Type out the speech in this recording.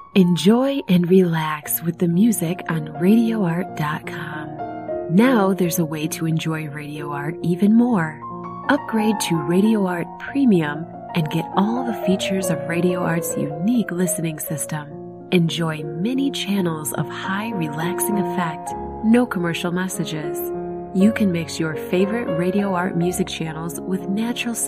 Enjoy and relax with the music on RadioArt.com. Now there's a way to enjoy Radio Art even more. Upgrade to Radio Art Premium and get all the features of Radio Art's unique listening system. Enjoy many channels of high relaxing effect, no commercial messages. You can mix your favorite Radio Art music channels with natural sound